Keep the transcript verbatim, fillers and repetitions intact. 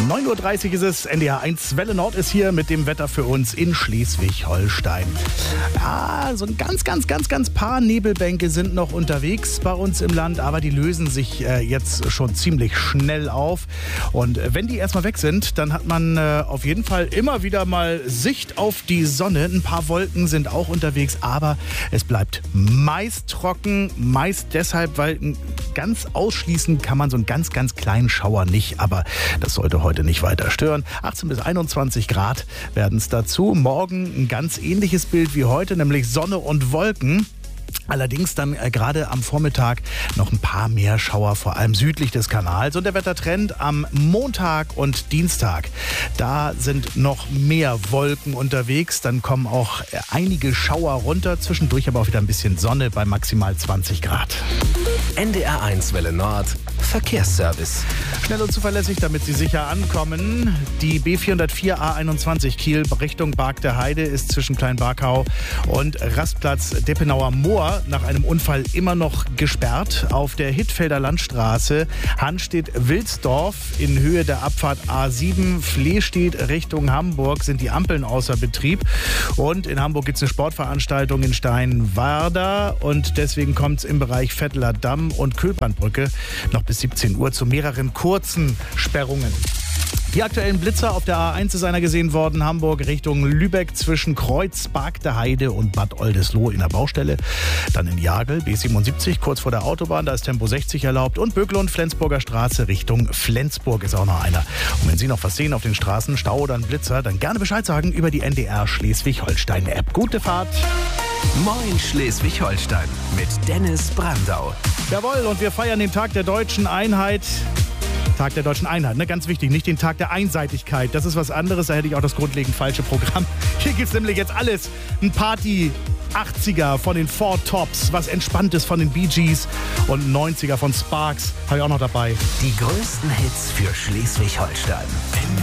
neun Uhr dreißig ist es, N D R eins Welle Nord ist hier mit dem Wetter für uns in Schleswig-Holstein. Ja, so ein ganz, ganz, ganz, ganz paar Nebelbänke sind noch unterwegs bei uns im Land, aber die lösen sich äh, jetzt schon ziemlich schnell auf. Und äh, wenn die erstmal weg sind, dann hat man äh, auf jeden Fall immer wieder mal Sicht auf die Sonne. Ein paar Wolken sind auch unterwegs, aber es bleibt meist trocken, meist deshalb, weil ganz ausschließen kann man so einen ganz, ganz kleinen Schauer nicht, aber das sollte heute nicht weiter stören. achtzehn bis einundzwanzig Grad werden es dazu. Morgen ein ganz ähnliches Bild wie heute, nämlich Sonne und Wolken. Allerdings dann äh, gerade am Vormittag noch ein paar mehr Schauer, vor allem südlich des Kanals. Und der Wettertrend am Montag und Dienstag, da sind noch mehr Wolken unterwegs. Dann kommen auch äh, einige Schauer runter, zwischendurch aber auch wieder ein bisschen Sonne bei maximal zwanzig Grad. N D R eins Welle Nord Verkehrsservice. Schnell und zuverlässig, damit Sie sicher ankommen. Die B vierhundertvier A einundzwanzig Kiel Richtung Barg der Heide ist zwischen Kleinbarkau und Rastplatz Deppenauer Moor nach einem Unfall immer noch gesperrt. Auf der Hittfelder Landstraße Hanstedt-Wilsdorf in Höhe der Abfahrt A sieben Flehstedt Richtung Hamburg sind die Ampeln außer Betrieb. Und in Hamburg gibt es eine Sportveranstaltung in Steinwerder und deswegen kommt es im Bereich Vetteler Damm und Köhlbrandbrücke noch bis siebzehn Uhr zu mehreren kurzen Sperrungen. Die aktuellen Blitzer auf der A eins ist einer gesehen worden, Hamburg Richtung Lübeck zwischen Kreuz, Barg der Heide und Bad Oldesloe in der Baustelle. Dann in Jagel, B siebenundsiebzig, kurz vor der Autobahn, da ist Tempo sechzig erlaubt. Und Böglund, Flensburger Straße Richtung Flensburg ist auch noch einer. Und wenn Sie noch was sehen auf den Straßen, Stau oder ein Blitzer, dann gerne Bescheid sagen über die N D R Schleswig-Holstein-App. Gute Fahrt! Moin Schleswig-Holstein mit Dennis Brandau. Jawohl, und wir feiern den Tag der deutschen Einheit. Tag der deutschen Einheit, ne? Ganz wichtig, nicht den Tag der Einseitigkeit. Das ist was anderes, da hätte ich auch das grundlegend falsche Programm. Hier gibt's nämlich jetzt alles. Ein Party achtziger von den Four Tops, was Entspanntes von den Bee Gees und neunziger von Sparks habe ich auch noch dabei. Die größten Hits für Schleswig-Holstein.